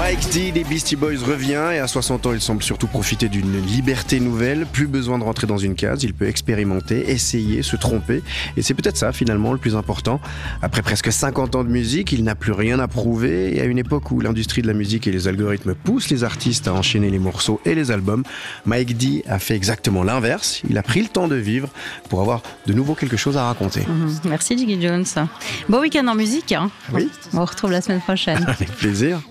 Mike D des Beastie Boys revient et à 60 ans, il semble surtout profiter d'une liberté nouvelle. Plus besoin de rentrer dans une case, il peut expérimenter, essayer, se tromper. Et c'est peut-être ça finalement le plus important. Après presque 50 ans de musique, il n'a plus rien à prouver. Et à une époque où l'industrie de la musique et les algorithmes poussent les artistes à enchaîner les morceaux et les albums, Mike D a fait exactement l'inverse. Il a pris le temps de vivre pour avoir de nouveau quelque chose à raconter. Merci Jiggy Jones. Bon week-end en musique. Oui. On vous retrouve la semaine prochaine. Avec plaisir.